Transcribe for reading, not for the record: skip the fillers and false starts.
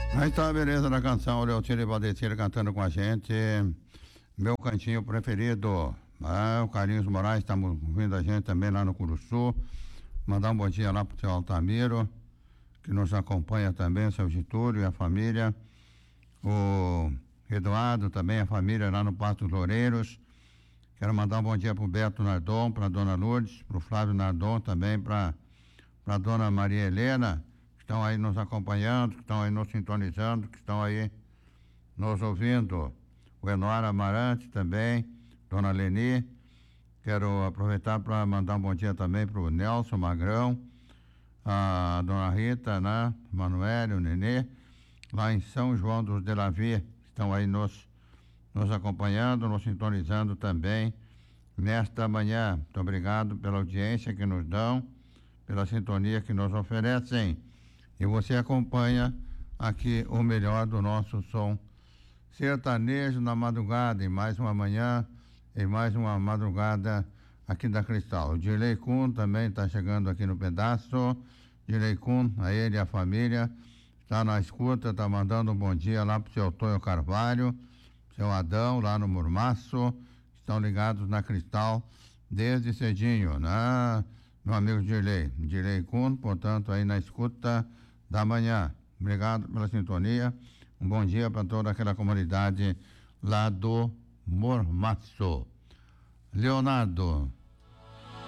Aí tá a beleza da canção, o Leotilho Valdecir cantando com a gente. Meu cantinho preferido. O Carlinhos Moraes está ouvindo a gente também lá no Curuçu. Mandar um bom dia lá pro seu Altamiro, que nos acompanha também, o seu Getúlio e a família. O Eduardo também, a família lá no Pato dos Loureiros. Quero mandar um bom dia pro Beto Nardon, pra dona Lourdes, pro Flávio Nardon também, pra dona Maria Helena, que estão aí nos acompanhando, que estão aí nos sintonizando, que estão aí nos ouvindo. O Enora Amarante também, dona Leni. Quero aproveitar para mandar um bom dia também para o Nelson Magrão, a dona Rita, né? Manoel, o Nenê, lá em São João dos Delavia, estão aí nos acompanhando, nos sintonizando também nesta manhã. Muito obrigado pela audiência que nos dão, pela sintonia que nos oferecem. E você acompanha aqui o melhor do nosso som sertanejo na madrugada, em mais uma manhã, em mais uma madrugada aqui da Cristal. O Dirley Kuhn também está chegando aqui no pedaço. Dirley Kuhn, a ele e a família, está na escuta, está mandando um bom dia lá pro seu Tonho Carvalho, seu Adão, lá no Murmaço, estão ligados na Cristal desde cedinho, né? Meu amigo Dirley Kuhn, portanto, aí na escuta da manhã. Obrigado pela sintonia. Um bom dia para toda aquela comunidade lá do Mormaço. Leonardo,